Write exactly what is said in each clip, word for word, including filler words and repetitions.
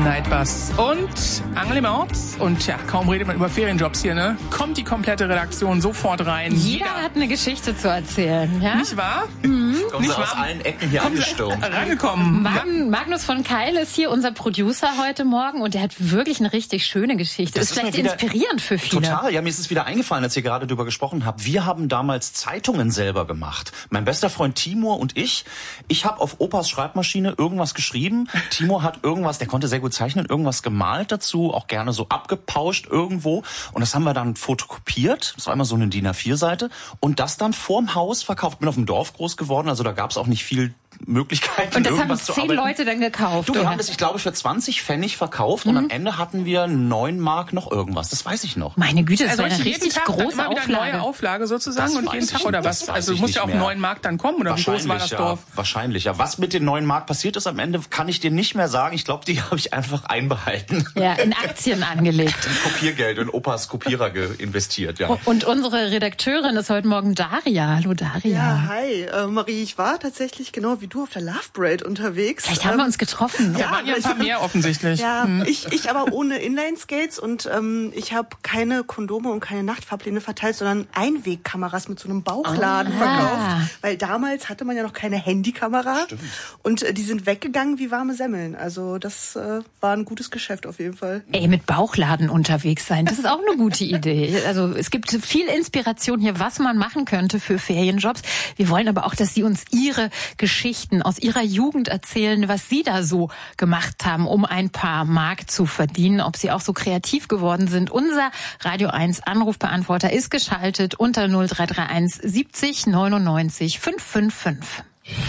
Nightbus und Angel im Orts. Und ja, kaum redet man über Ferienjobs hier, ne? Kommt die komplette Redaktion sofort rein. Jeder, Jeder hat eine Geschichte zu erzählen, ja? Nicht wahr? Mhm. Kommen Nicht sie aus wahr? allen Ecken hier angestürmt. Rangekommen. Mag- Magnus von Keil ist hier unser Producer heute Morgen und der hat wirklich eine richtig schöne Geschichte. Das ist ist vielleicht mir wieder inspirierend für viele. Total, ja, mir ist es wieder eingefallen, als ihr gerade drüber gesprochen habt. Wir haben damals Zeitungen selber gemacht. Mein bester Freund Timur und ich. Ich habe auf Opas Schreibmaschine irgendwas geschrieben. Timur hat irgendwas, der konnte sehr gut zeichnen, irgendwas gemalt dazu, auch gerne so abgepauscht irgendwo. Und das haben wir dann fotokopiert. Das war immer so eine D I N A vier Seite. Und das dann vorm Haus verkauft. Bin auf dem Dorf groß geworden, also da gab es auch nicht viel Möglichkeiten, Und das haben irgendwas zu zehn arbeiten. Leute dann gekauft. Du, wir oder? haben das, ich glaube, für zwanzig Pfennig verkauft. Mhm. Und am Ende hatten wir neun Mark noch irgendwas. Das weiß ich noch. Meine Güte, das Also war eine jeden richtig Tag dann große immer wieder Auflage. neue Auflage sozusagen Das und weiß jeden ich Tag nicht, oder das was? weiß Also ich muss nicht ja auf mehr. neuen Mark dann kommen oder wie groß war das ja, Dorf? Wahrscheinlich, ja. Was mit den neuen Mark passiert ist am Ende, kann ich dir nicht mehr sagen. Ich glaube, die habe ich einfach einbehalten. Ja, in Aktien angelegt. Kopiergeld in Opas Kopierer investiert, ja. Und unsere Redakteurin ist heute Morgen Daria. Hallo Daria. Ja, hi. Äh, Marie, ich war tatsächlich genau wie du auf der Love Parade unterwegs. Vielleicht haben wir uns getroffen. Da waren ja ein paar mehr offensichtlich. Ja, Hm. ich, ich aber ohne Inline-Skates und ähm, ich habe keine Kondome und keine Nachtfahrpläne verteilt, sondern Einwegkameras mit so einem Bauchladen Ah. verkauft. Weil damals hatte man ja noch keine Handykamera. Stimmt. Und äh, die sind weggegangen wie warme Semmeln. Also das äh, war ein gutes Geschäft auf jeden Fall. Ey, mit Bauchladen unterwegs sein, das ist auch eine gute Idee. Also es gibt viel Inspiration hier, was man machen könnte für Ferienjobs. Wir wollen aber auch, dass Sie uns Ihre Geschichten aus Ihrer Jugend erzählen, was Sie da so gemacht haben, um ein paar Mark zu verdienen, ob Sie auch so kreativ geworden sind. Unser Radio eins Anrufbeantworter ist geschaltet unter null drei drei eins siebzig neunundneunzig fünf fünf fünf.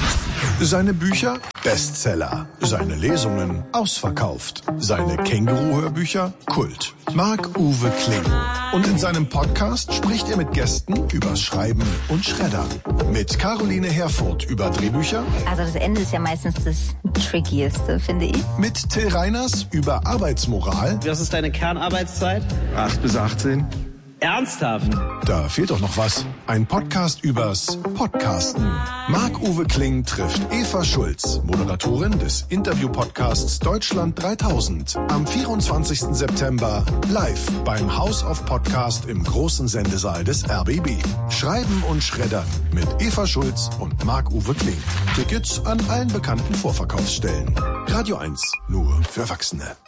Seine Bücher Bestseller, seine Lesungen ausverkauft, seine Känguru-Hörbücher Kult. Marc-Uwe Kling. Und in seinem Podcast spricht er mit Gästen übers Schreiben und Schreddern. Mit Caroline Herfurth über Drehbücher. Also das Ende ist ja meistens das Trickieste, finde ich. Mit Till Reiners über Arbeitsmoral. Was ist deine Kernarbeitszeit? acht bis achtzehn. Ernsthaft? Da fehlt doch noch was. Ein Podcast übers Podcasten. Marc-Uwe Kling trifft Eva Schulz, Moderatorin des Interview-Podcasts Deutschland dreitausend. Am vierundzwanzigsten September live beim House of Podcast im großen Sendesaal des R B B. Schreiben und Schreddern mit Eva Schulz und Marc-Uwe Kling. Tickets an allen bekannten Vorverkaufsstellen. Radio eins, nur für Erwachsene.